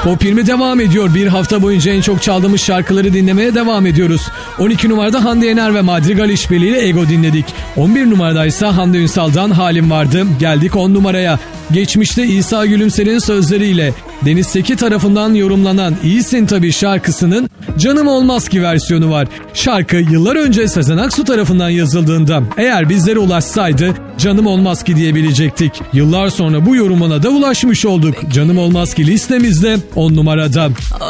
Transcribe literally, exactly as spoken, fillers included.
Top yirmi devam ediyor. Bir hafta boyunca en çok çaldığımız şarkıları dinlemeye devam ediyoruz. on iki numarada Hande Yener ve Madrigal işbirliğiyle Ego dinledik. on bir numarada ise Hande Ünsal'dan Halim vardı. Geldik on numaraya. Geçmişte İsa Gülümser'in sözleriyle Deniz Seki tarafından yorumlanan İyisin Tabii şarkısının Canım Olmaz Ki versiyonu var. Şarkı yıllar önce Sezen Aksu tarafından yazıldığında eğer bizlere ulaşsaydı Canım Olmaz Ki diyebilecektik. Yıllar sonra bu yorumuna da ulaşmış olduk. Canım Olmaz Ki listemizde on numarada.